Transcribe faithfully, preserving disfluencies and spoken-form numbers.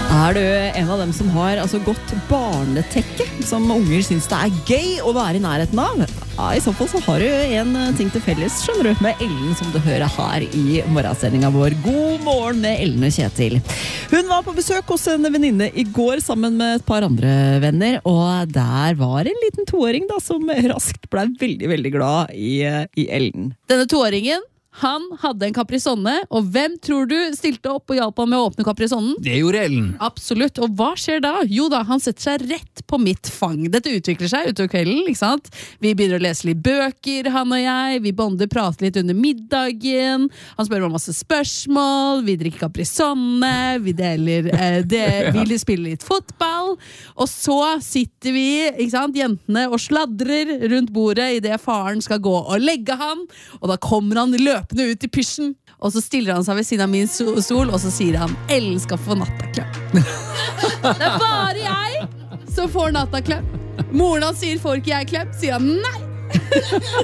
Er du en av dem som har altså, godt barnetekke, som unger synes det er gøy å være i nærheten av? Ja, i så fall så har du en ting til felles, skjønner du, med Ellen som du hører her i morgensendingen vår. God morgen med Ellen og Kjetil. Hun var på besøk hos en venninne i går sammen med et par andre venner, og der var en liten toåring da, som raskt ble veldig, veldig glad i, i Ellen. Denne toåringen, han hadde en Capri-Sonne, og hvem tror du stilte opp og hjalp han med å åpne Capri-Sonnen? Det gjorde Ellen. Absolutt, og hva skjer da? Jo da, han setter seg rett på mitt fang. Dette utvikler seg utover kvelden, ikke sant? Vi begynner å lese litt bøker, han og jeg, vi bonder, prater litt under middagen, han spør om masse spørsmål, vi drikker Capri-Sonne, vi deler, eh, det, vi spiller litt fotball, og så sitter vi, ikke sant, jentene og sladrer rundt bordet i det faren skal gå og legge han, og da kommer han løpende ut i pysjen, og så stiller han seg ved siden av min stol, og så sier han, Ellen skal få nattaklem. Det er bare jeg som får nattaklem. Moren han sier, får ikke jeg klem? Sier han, nei!